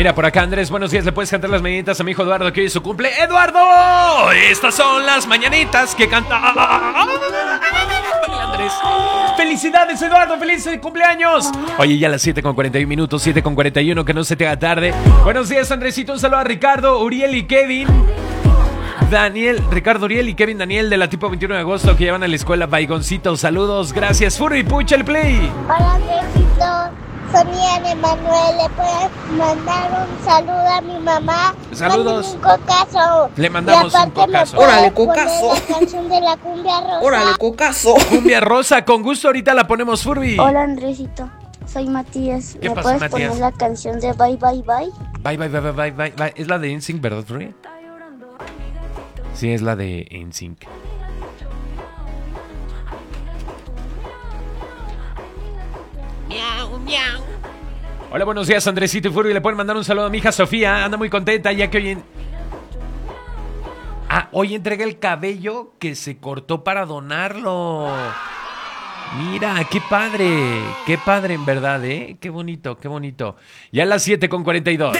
Mira, por acá Andrés, buenos días. ¿Le puedes cantar las mañanitas a mi hijo Eduardo, que hoy es su cumple? ¡Eduardo! Estas son las mañanitas que canta Andrés. ¡Felicidades, Eduardo! ¡Feliz cumpleaños! Oye, ya a las 7:41, 7:41, que no se te haga tarde. Buenos días, Andresito. Un saludo a Ricardo, Uriel y Kevin. Ricardo, Uriel y Kevin Daniel de la tipo 21 de agosto que llevan a la escuela Baigoncito. Saludos, gracias. Furby, pucha el play. Hola, Andresito. Sonia de Manuel, ¿le puedes mandar un saludo a mi mamá? Saludos. Un cocazo. Le mandamos un cocazo. Órale, cocazo. La canción de la cumbia rosa. Órale, cocazo. Cumbia rosa, con gusto ahorita la ponemos, Furby. Hola, Andresito. Soy Matías. ¿Qué ¿Me pasó, puedes Matías? poner la canción de Bye Bye Bye? Bye, bye, bye, bye, bye, bye. Es la de NSYNC, ¿verdad, Furby? Sí, es la de NSYNC. Miau, miau. Hola, buenos días, Andresito y Furby. Le pueden mandar un saludo a mi hija Sofía. Anda muy contenta ya que hoy entrega el cabello que se cortó para donarlo. Mira, qué padre en verdad, ¿eh? Qué bonito, qué bonito. Ya a las 7:42.